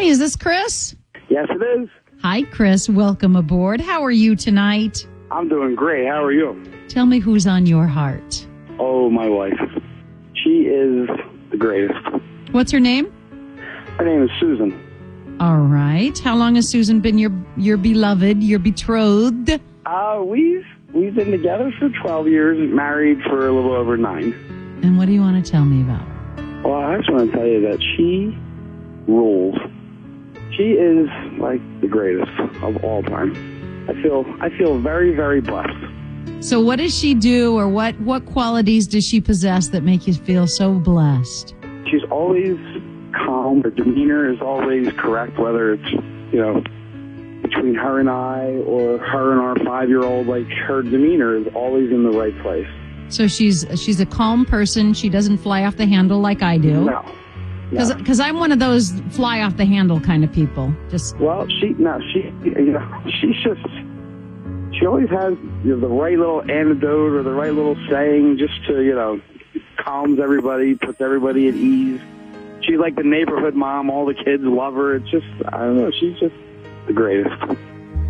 Hi, is this Chris? Yes, it is. Hi, Chris. Welcome aboard. How are you tonight? I'm doing great. How are you? Tell me who's on your heart. Oh, my wife. She is the greatest. What's her name? Her name is Susan. All right. How long has Susan been your beloved, your betrothed? We've been together for 12 years, married for a little over 9. And what do you want to tell me about her? Well, I just want to tell you that she rules. She is like the greatest of all time. I feel very, very blessed. So what does she do, or what qualities does she possess that make you feel so blessed? She's always calm. Her demeanor is always correct, whether it's, between her and I or her and our 5-year-old. Like, her demeanor is always in the right place. So she's a calm person. She doesn't fly off the handle like I do. No. Because I'm one of those fly off the handle kind of people. She always has the right little anecdote or the right little saying just to, calms everybody, puts everybody at ease. She's like the neighborhood mom. All the kids love her. It's just, I don't know, she's just the greatest.